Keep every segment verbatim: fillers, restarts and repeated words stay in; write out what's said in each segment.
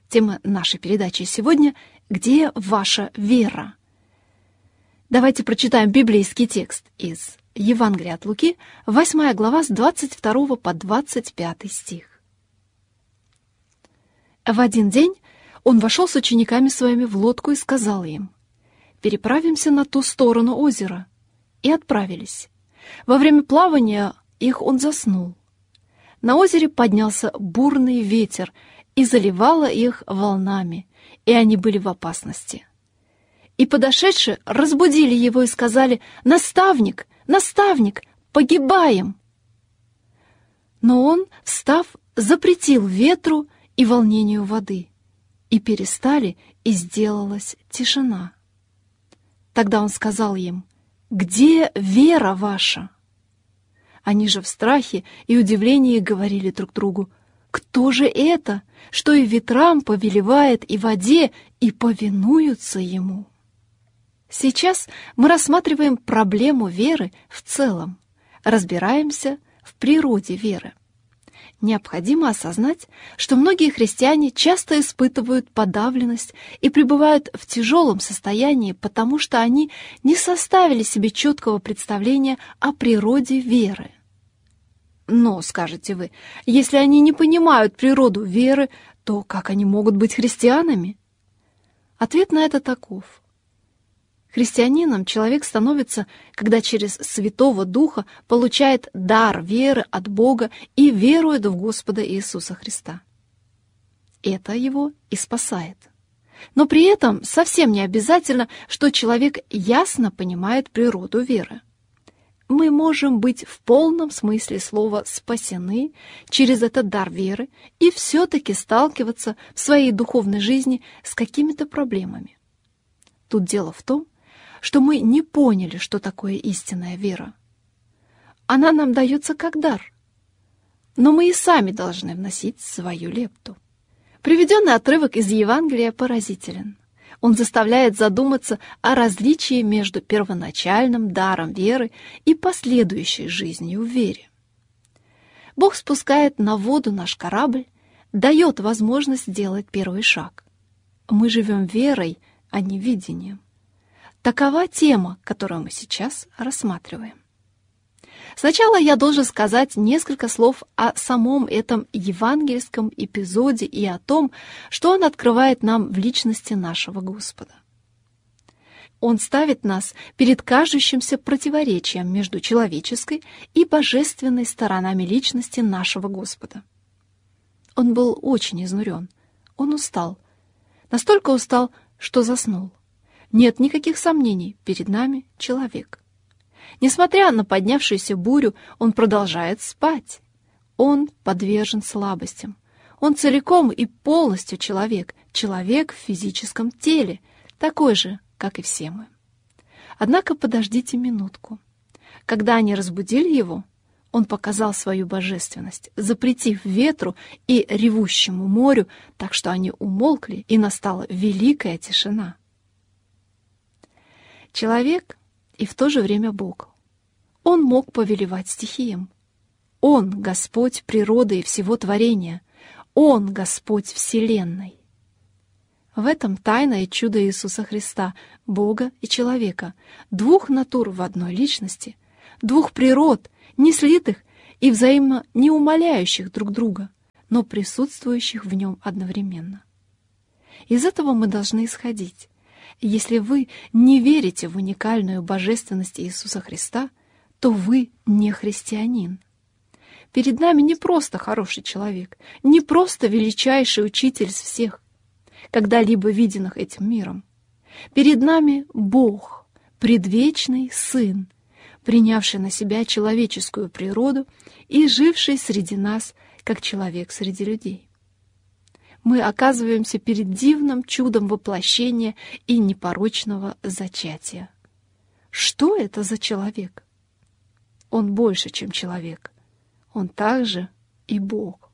Тема нашей передачи сегодня «Где ваша вера?». Давайте прочитаем библейский текст из Евангелия от Луки, восьмая глава с двадцать второго по двадцать пятый стих. В один день он вошел с учениками своими в лодку и сказал им: «Переправимся на ту сторону озера». И отправились. Во время плавания их он заснул. На озере поднялся бурный ветер и заливало их волнами, и они были в опасности. И подошедшие разбудили его и сказали: «Наставник, наставник, погибаем!» Но он, встав, запретил ветру и волнению воды, и перестали, и сделалась тишина. Тогда он сказал им: «Где вера ваша?» Они же в страхе и удивлении говорили друг другу: «Кто же это, что и ветрам повелевает, и воде, и повинуются ему?» Сейчас мы рассматриваем проблему веры в целом, разбираемся в природе веры. Необходимо осознать, что многие христиане часто испытывают подавленность и пребывают в тяжелом состоянии, потому что они не составили себе четкого представления о природе веры. Но, скажете вы, если они не понимают природу веры, то как они могут быть христианами? Ответ на это таков. Христианином человек становится, когда через Святого Духа получает дар веры от Бога и верует в Господа Иисуса Христа. Это его и спасает. Но при этом совсем не обязательно, что человек ясно понимает природу веры. Мы можем быть в полном смысле слова спасены через этот дар веры и все-таки сталкиваться в своей духовной жизни с какими-то проблемами. Тут дело в том, что мы не поняли, что такое истинная вера. Она нам дается как дар, но мы и сами должны вносить свою лепту. Приведенный отрывок из Евангелия поразителен. Он заставляет задуматься о различии между первоначальным даром веры и последующей жизнью в вере. Бог спускает на воду наш корабль, дает возможность сделать первый шаг. Мы живем верой, а не видением. Такова тема, которую мы сейчас рассматриваем. Сначала я должен сказать несколько слов о самом этом евангельском эпизоде и о том, что он открывает нам в личности нашего Господа. Он ставит нас перед кажущимся противоречием между человеческой и божественной сторонами личности нашего Господа. Он был очень изнурен, он устал, настолько устал, что заснул. Нет никаких сомнений, перед нами человек. Несмотря на поднявшуюся бурю, он продолжает спать. Он подвержен слабостям. Он целиком и полностью человек, человек в физическом теле, такой же, как и все мы. Однако подождите минутку. Когда они разбудили его, он показал свою божественность, запретив ветру и ревущему морю, так что они умолкли, и настала великая тишина. Человек и в то же время Бог. Он мог повелевать стихиям. Он — Господь природы и всего творения. Он — Господь Вселенной. В этом тайна и чудо Иисуса Христа, Бога и человека, двух натур в одной личности, двух природ, не слитых и взаимно не умаляющих друг друга, но присутствующих в нем одновременно. Из этого мы должны исходить. Если вы не верите в уникальную божественность Иисуса Христа, то вы не христианин. Перед нами не просто хороший человек, не просто величайший учитель из всех, когда-либо виденных этим миром. Перед нами Бог, предвечный Сын, принявший на себя человеческую природу и живший среди нас, как человек среди людей. Мы оказываемся перед дивным чудом воплощения и непорочного зачатия. Что это за человек? Он больше, чем человек. Он также и Бог.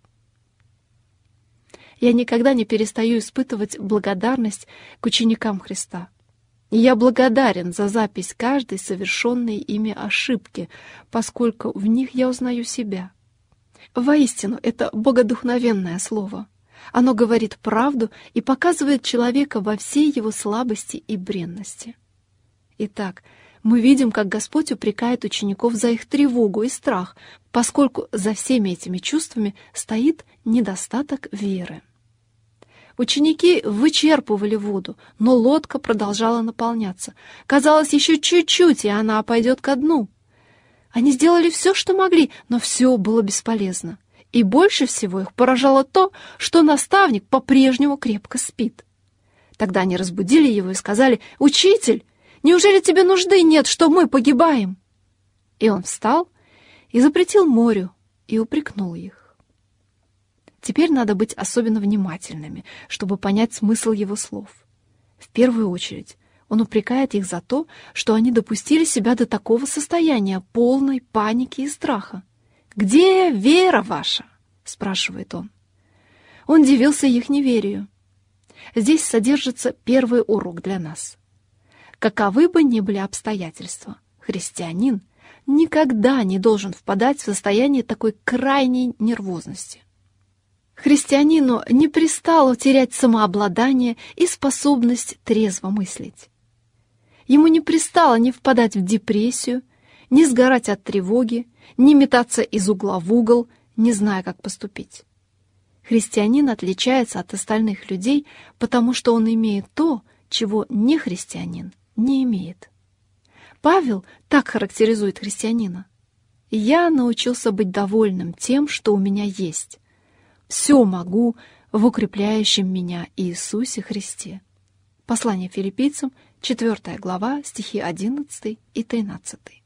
Я никогда не перестаю испытывать благодарность к ученикам Христа. И я благодарен за запись каждой совершенной ими ошибки, поскольку в них я узнаю себя. Воистину, это богодухновенное слово. Оно говорит правду и показывает человека во всей его слабости и бренности. Итак, мы видим, как Господь упрекает учеников за их тревогу и страх, поскольку за всеми этими чувствами стоит недостаток веры. Ученики вычерпывали воду, но лодка продолжала наполняться. Казалось, еще чуть-чуть, и она пойдет ко дну. Они сделали все, что могли, но все было бесполезно. И больше всего их поражало то, что наставник по-прежнему крепко спит. Тогда они разбудили его и сказали: «Учитель, неужели тебе нужды нет, что мы погибаем?» И он встал и запретил морю и упрекнул их. Теперь надо быть особенно внимательными, чтобы понять смысл его слов. В первую очередь, он упрекает их за то, что они допустили себя до такого состояния полной паники и страха. «Где вера ваша?» — спрашивает он. Он дивился их неверию. Здесь содержится первый урок для нас. Каковы бы ни были обстоятельства, христианин никогда не должен впадать в состояние такой крайней нервозности. Христианину не пристало терять самообладание и способность трезво мыслить. Ему не пристало не впадать в депрессию, не сгорать от тревоги, не метаться из угла в угол, не зная, как поступить. Христианин отличается от остальных людей, потому что он имеет то, чего не христианин не имеет. Павел так характеризует христианина: «Я научился быть довольным тем, что у меня есть. Все могу в укрепляющем меня Иисусе Христе». Послание Филиппийцам, четвёртая глава, стихи одиннадцатый и тринадцатый.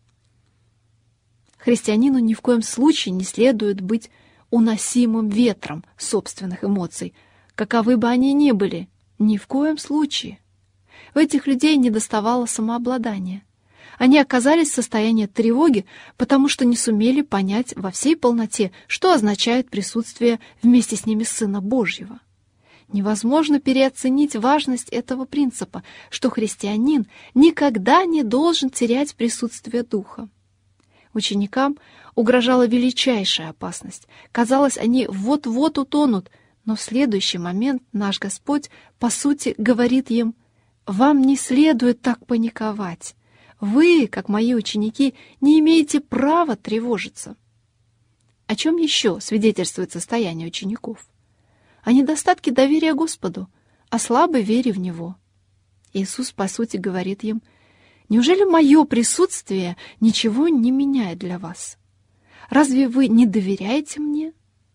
Христианину ни в коем случае не следует быть уносимым ветром собственных эмоций, каковы бы они ни были, ни в коем случае. У этих людей недоставало самообладания. Они оказались в состоянии тревоги, потому что не сумели понять во всей полноте, что означает присутствие вместе с ними Сына Божьего. Невозможно переоценить важность этого принципа, что христианин никогда не должен терять присутствие Духа. Ученикам угрожала величайшая опасность. Казалось, они вот-вот утонут, но в следующий момент наш Господь, по сути, говорит им: «Вам не следует так паниковать. Вы, как мои ученики, не имеете права тревожиться». О чем еще свидетельствует состояние учеников? О недостатке доверия Господу, о слабой вере в Него. Иисус, по сути, говорит им: «Неужели мое присутствие ничего не меняет для вас? Разве вы не доверяете мне?»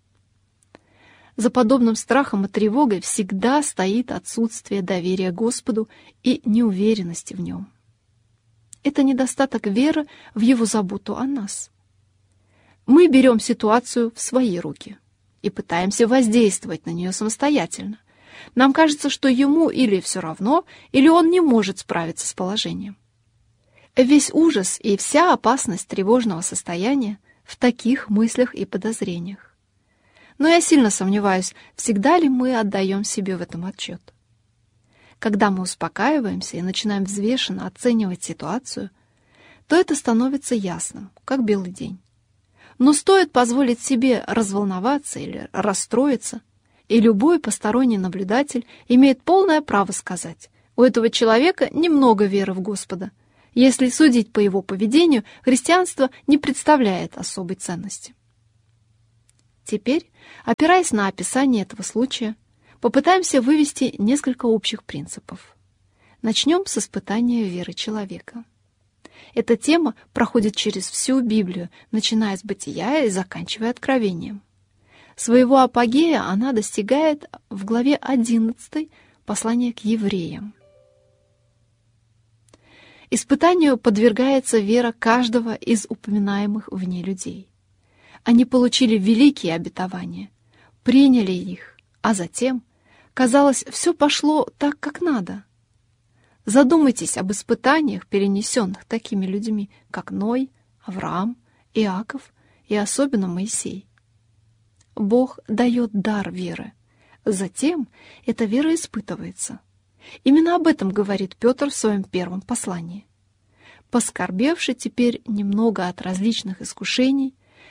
За подобным страхом и тревогой всегда стоит отсутствие доверия Господу и неуверенности в Нем. Это недостаток веры в Его заботу о нас. Мы берем ситуацию в свои руки и пытаемся воздействовать на нее самостоятельно. Нам кажется, что Ему или все равно, или Он не может справиться с положением. Весь ужас и вся опасность тревожного состояния в таких мыслях и подозрениях. Но я сильно сомневаюсь, всегда ли мы отдаем себе в этом отчет. Когда мы успокаиваемся и начинаем взвешенно оценивать ситуацию, то это становится ясным, как белый день. Но стоит позволить себе разволноваться или расстроиться, и любой посторонний наблюдатель имеет полное право сказать: у этого человека немного веры в Господа. Если судить по его поведению, христианство не представляет особой ценности. Теперь, опираясь на описание этого случая, попытаемся вывести несколько общих принципов. Начнем с испытания веры человека. Эта тема проходит через всю Библию, начиная с Бытия и заканчивая Откровением. Своего апогея она достигает в главе одиннадцатой послания к евреям. Испытанию подвергается вера каждого из упоминаемых в ней людей. Они получили великие обетования, приняли их, а затем, казалось, все пошло так, как надо. Задумайтесь об испытаниях, перенесенных такими людьми, как Ной, Авраам, Иаков и особенно Моисей. Бог дает дар веры. Затем эта вера испытывается. Именно об этом говорит Петр в своем первом послании. «Поскорбевши теперь немного от различных искушений,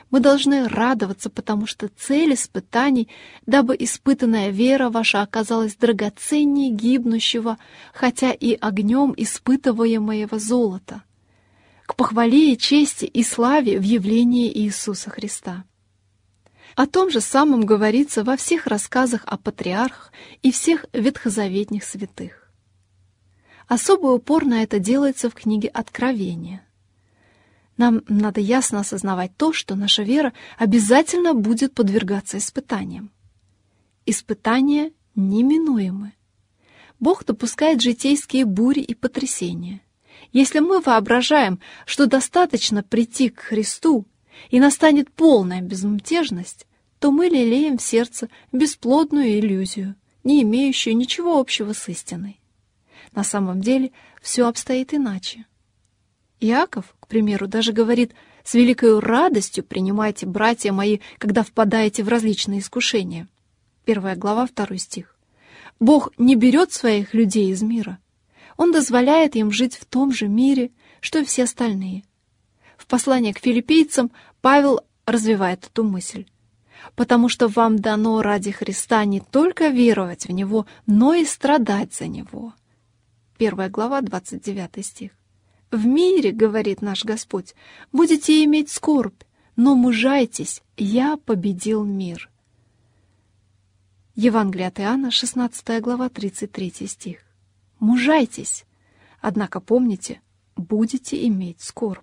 Мы должны радоваться, потому что цель испытаний, дабы испытанная вера ваша оказалась драгоценнее гибнущего, хотя и огнем испытываемого золота, к похвале и чести и славе в явлении Иисуса Христа. О том же самом говорится во всех рассказах о патриархах и всех ветхозаветных святых. Особый упор на это делается в книге Откровения. Нам надо ясно осознавать то, что наша вера обязательно будет подвергаться испытаниям. Испытания неминуемы. Бог допускает житейские бури и потрясения. Если мы воображаем, что достаточно прийти к Христу и настанет полная безмятежность, то мы лелеем в сердце бесплодную иллюзию, не имеющую ничего общего с истиной. На самом деле все обстоит иначе. Иаков, к примеру, даже говорит: «С великой радостью принимайте, братья мои, когда впадаете в различные искушения». Первая глава, второй стих. Бог не берет своих людей из мира. Он дозволяет им жить в том же мире, что и все остальные. В послании к филиппийцам Павел развивает эту мысль. «Потому что вам дано ради Христа не только веровать в Него, но и страдать за Него». Первая глава, двадцать девятый стих. «В мире, — говорит наш Господь, — будете иметь скорбь, но мужайтесь, я победил мир». Евангелие от Иоанна, шестнадцатая глава, тридцать третий стих. «Мужайтесь, однако помните, будете иметь скорбь».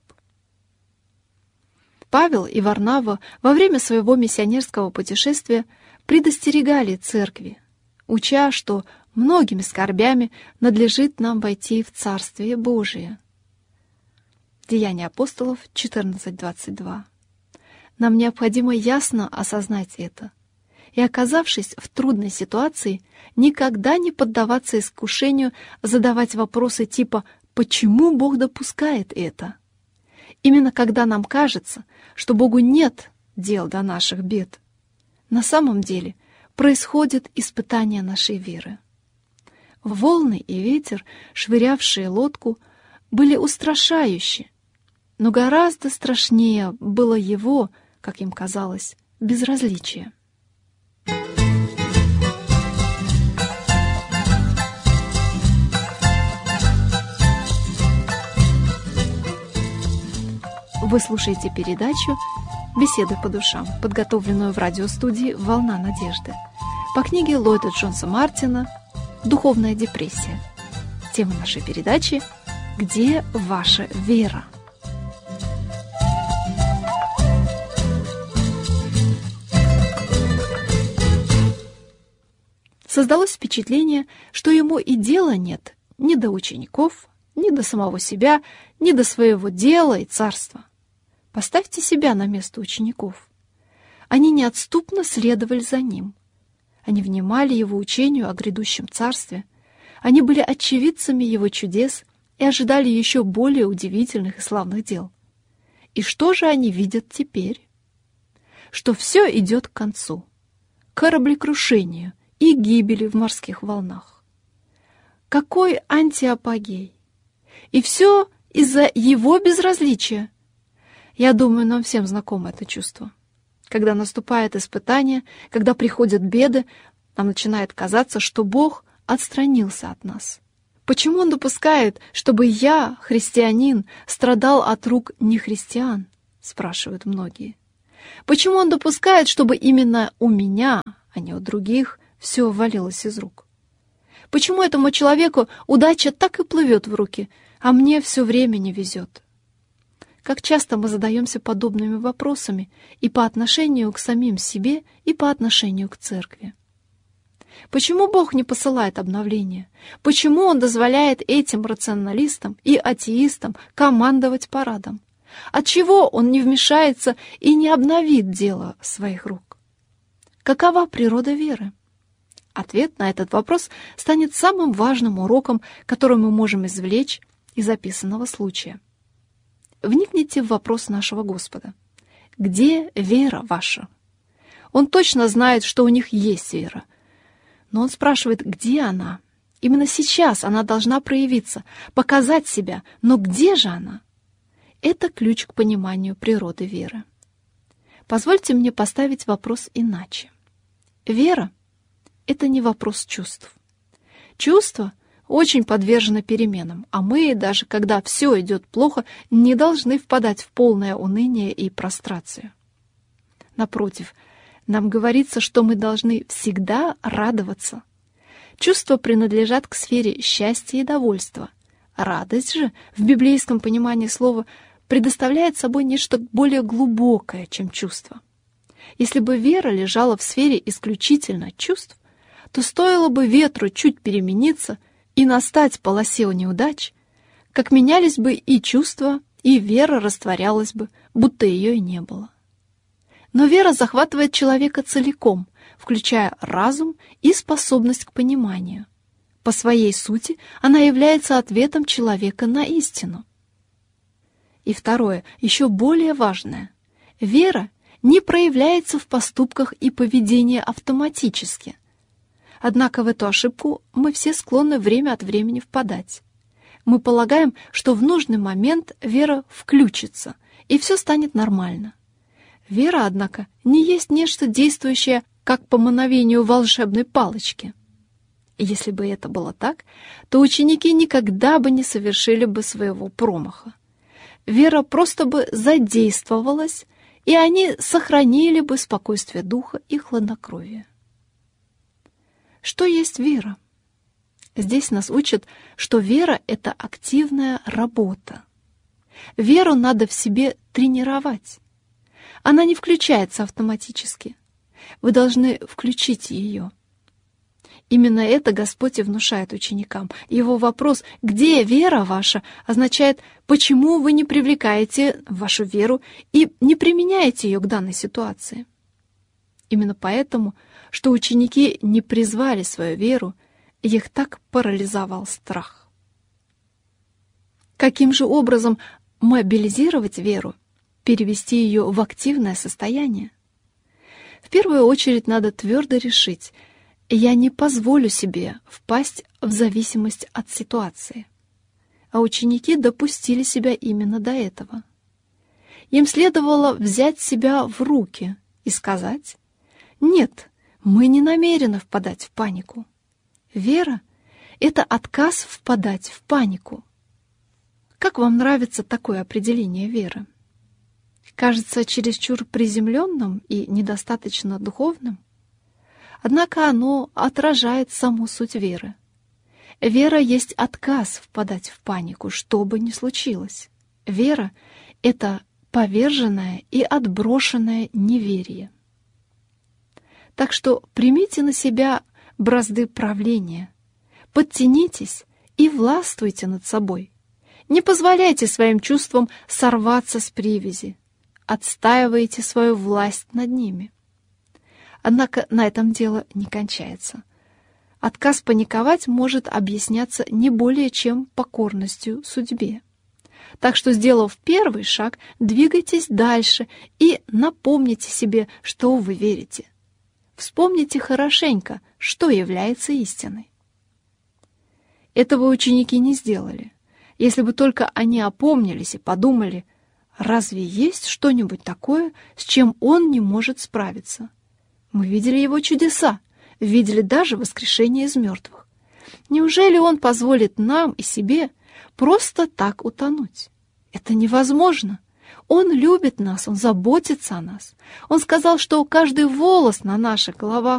Павел и Варнава во время своего миссионерского путешествия предостерегали церкви, уча, что многими скорбями надлежит нам войти в Царствие Божие. Деяния апостолов четырнадцать двадцать два. Нам необходимо ясно осознать это и, оказавшись в трудной ситуации, никогда не поддаваться искушению задавать вопросы типа «почему Бог допускает это?». Именно когда нам кажется, что Богу нет дел до наших бед, на самом деле происходит испытание нашей веры. Волны и ветер, швырявшие лодку, были устрашающие, но гораздо страшнее было его, как им казалось, безразличие. Вы слушаете передачу «Беседы по душам», подготовленную в радиостудии «Волна надежды» по книге Ллойда Джонса Мартина «Духовная депрессия». Тема нашей передачи «Где ваша вера?». Создалось впечатление, что ему и дела нет ни до учеников, ни до самого себя, ни до своего дела и царства. Поставьте себя на место учеников. Они неотступно следовали за ним. Они внимали его учению о грядущем царстве. Они были очевидцами его чудес и ожидали еще более удивительных и славных дел. И что же они видят теперь? Что все идет к концу, к кораблекрушению и гибели в морских волнах. Какой антиапогей! И все из-за его безразличия. Я думаю, нам всем знакомо это чувство. Когда наступает испытание, когда приходят беды, нам начинает казаться, что Бог отстранился от нас. Почему Он допускает, чтобы я, христианин, страдал от рук нехристиан? Спрашивают многие. Почему Он допускает, чтобы именно у меня, а не у других, все валилось из рук? Почему этому человеку удача так и плывет в руки, а мне все время не везет? Как часто мы задаемся подобными вопросами и по отношению к самим себе, и по отношению к церкви. Почему Бог не посылает обновления? Почему Он дозволяет этим рационалистам и атеистам командовать парадом? Отчего Он не вмешается и не обновит дело своих рук? Какова природа веры? Ответ на этот вопрос станет самым важным уроком, который мы можем извлечь из описанного случая. Вникните в вопрос нашего Господа. Где вера ваша? Он точно знает, что у них есть вера. Но Он спрашивает, где она? Именно сейчас она должна проявиться, показать себя. Но где же она? Это ключ к пониманию природы веры. Позвольте мне поставить вопрос иначе. Вера — это не вопрос чувств. Чувства очень подвержены переменам, а мы, даже когда все идет плохо, не должны впадать в полное уныние и прострацию. Напротив, нам говорится, что мы должны всегда радоваться. Чувства принадлежат к сфере счастья и довольства. Радость же, в библейском понимании слова, предоставляет собой нечто более глубокое, чем чувство. Если бы вера лежала в сфере исключительно чувств, то стоило бы ветру чуть перемениться и настать полосе неудач, как менялись бы и чувства, и вера растворялась бы, будто ее и не было. Но вера захватывает человека целиком, включая разум и способность к пониманию. По своей сути она является ответом человека на истину. И второе, еще более важное. Вера не проявляется в поступках и поведении автоматически. Однако в эту ошибку мы все склонны время от времени впадать. Мы полагаем, что в нужный момент вера включится, и все станет нормально. Вера, однако, не есть нечто действующее, как по мановению волшебной палочки. И если бы это было так, то ученики никогда бы не совершили бы своего промаха. Вера просто бы задействовалась, и они сохранили бы спокойствие духа и хладнокровие. Что есть вера? Здесь нас учат, что вера — это активная работа. Веру надо в себе тренировать. Она не включается автоматически. Вы должны включить ее. Именно это Господь и внушает ученикам. Его вопрос «Где вера ваша?» означает «Почему вы не привлекаете вашу веру и не применяете ее к данной ситуации?» Именно поэтому, что ученики не призвали свою веру, их так парализовал страх. Каким же образом мобилизировать веру, перевести ее в активное состояние? В первую очередь надо твердо решить: я не позволю себе впасть в зависимость от ситуации. А ученики допустили себя именно до этого. Им следовало взять себя в руки и сказать: «Нет, мы не намерены впадать в панику». Вера — это отказ впадать в панику. Как вам нравится такое определение веры? Кажется чересчур приземленным и недостаточно духовным? Однако оно отражает саму суть веры. Вера есть отказ впадать в панику, что бы ни случилось. Вера — это поверженное и отброшенное неверие. Так что примите на себя бразды правления, подтянитесь и властвуйте над собой. Не позволяйте своим чувствам сорваться с привязи, отстаивайте свою власть над ними. Однако на этом дело не кончается. Отказ паниковать может объясняться не более чем покорностью судьбе. Так что, сделав первый шаг, двигайтесь дальше и напомните себе, что вы верите. Вспомните хорошенько, что является истиной. Этого ученики не сделали. Если бы только они опомнились и подумали: разве есть что-нибудь такое, с чем он не может справиться? Мы видели его чудеса, видели даже воскрешение из мертвых. Неужели он позволит нам и себе просто так утонуть? Это невозможно. Он любит нас, он заботится о нас. Он сказал, что каждый волос на наших головах